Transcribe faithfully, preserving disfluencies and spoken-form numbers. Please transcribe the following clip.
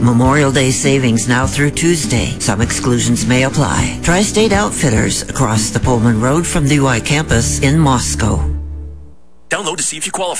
Memorial Day savings now through Tuesday. Some exclusions may apply. Tri-State Outfitters across the Pullman Road from the U I campus in Moscow. Download to see if you qualify.